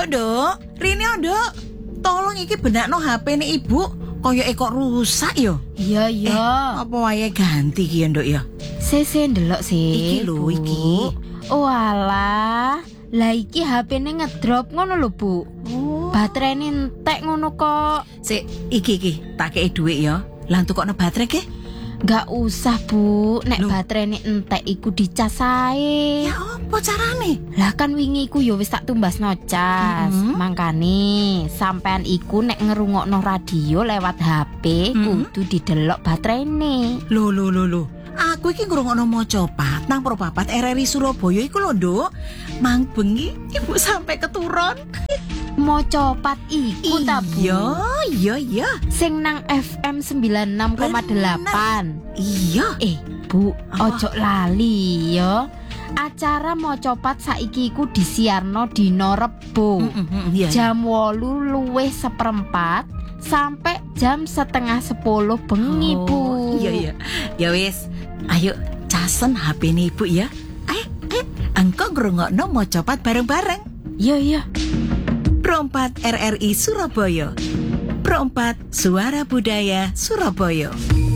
Nduk. Rini, Nduk. Tolong iki benakno HP-ne Ibu. Koyoke kok rusak yo. Iya. Apa wae ganti ki ya, Nduk ya? Sese ndelok sih. Iki lho, Bu. iki. Oh alah. Lah iki HP-ne ngedrop ngono lho, Bu. Oh. Baterainya entek ngono kok. Sik, iki tak kei dhuwit ya. Lah tukokno baterai ki? Gak usah, Bu. Nek Loh. baterainya entek iku dicas ae. Ya apa carane? Lah kan wingi iku ya wis tak tumbasno cas. Mangkane sampean iku nek ngerungokno radio lewat HP kudu didelok baterainya. Lho. Aku iki ngrungokno macapat nang Propapat RRI Surabaya iku lho, Nduk. Mang bengi Ibu sampai keturun. Macapat iku ta, Bu? Iya. Sing nang FM 96,8. Iya. Bu, Apa? ojo lali ya. Acara Mocopat saiki iku disiarno dina Rebo. Iya. Jam 8:04 sampai jam 9:30 bengi, Bu. Iya. Ya wis. Ayo casen HP-ne Ibu ya. Ayo. Engko ngrungokno Mocopat bareng-bareng. Iya. Pro4 RRI Surabaya. Pro4 Suara Budaya Surabaya.